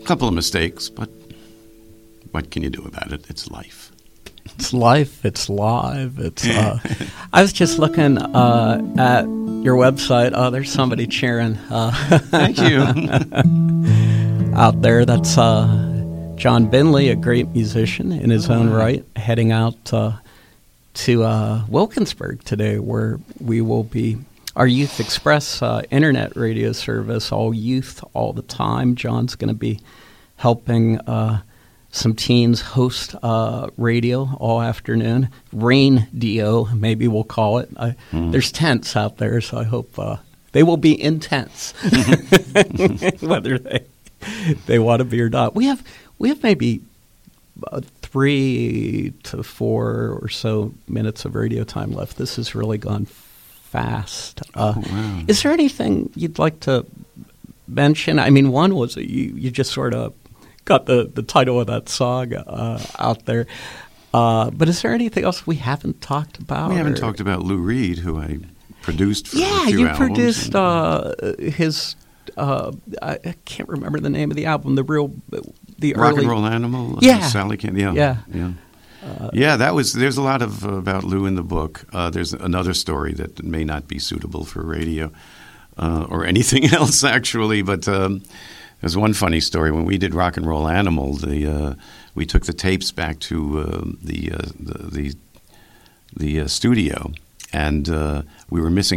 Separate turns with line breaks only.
couple of mistakes, but what can you do about it? It's life.
It's life. It's live. It's. I was just looking at your website. Oh, there's somebody cheering.
Thank you.
Out there, that's John Binley, a great musician in his own right, heading out to Wilkinsburg today, where we will be. Our Youth Express internet radio service, all youth, all the time. John's going to be helping some teens host radio all afternoon. Rain DO, maybe we'll call it. There's tents out there, so I hope they will be intense, whether they want to be or not. We have maybe 3 to 4 or so minutes of radio time left. This has really gone fast.
Wow.
Is there anything you'd like to mention? I mean, one was that you just sort of got the title of that song out there. But is there anything else we haven't talked about?
We haven't talked about Lou Reed, who I produced for a few albums.
Yeah, you produced his, I can't remember the name of the album, the
Rock
early...
and Roll Animal?
Yeah.
Sally Can, yeah. There's a lot of about Lou in the book. There's another story that may not be suitable for radio or anything else, actually, but there's one funny story. When we did Rock and Roll Animal, we took the tapes back to the studio, and we were missing